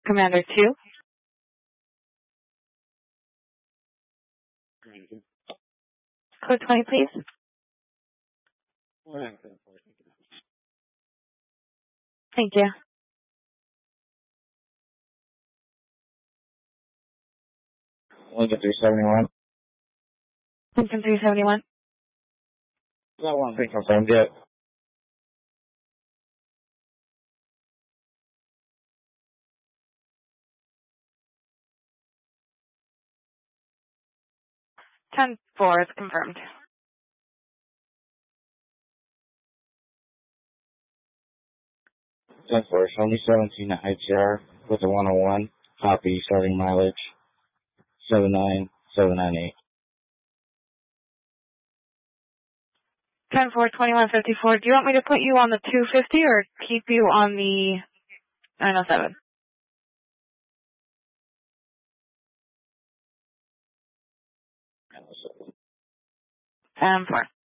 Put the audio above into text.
Commander 2. Code 20, please. Thank you. Lincoln 371. Lincoln 371. That one thing confirmed yet. Ten 4 is confirmed. Ten 4, show me 17 at ITR with a 101. Copy, starting mileage 79798. 10-4, 2154. Do you want me to put you on the 250 or keep you on the 907? 4.